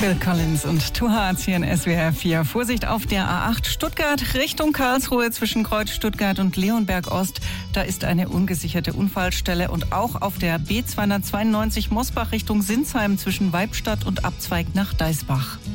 Phil Collins und Two Hearts hier in SWR 4. Vorsicht auf der A8 Stuttgart Richtung Karlsruhe zwischen Kreuz Stuttgart und Leonberg Ost. Da ist eine ungesicherte Unfallstelle. Und auch auf der B292 Mosbach Richtung Sinsheim zwischen Weibstadt und Abzweig nach Deisbach.